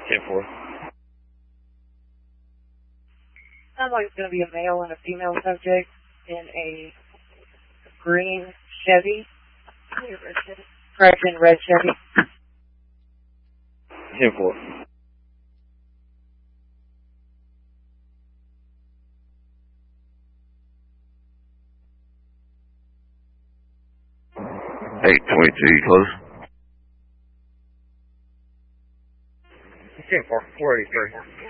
10-4. Sounds like it's going to be a male and a female subject in a green Chevy. Correction, red Chevy. 10-4. Hey, 22, you close? 10-4, 483.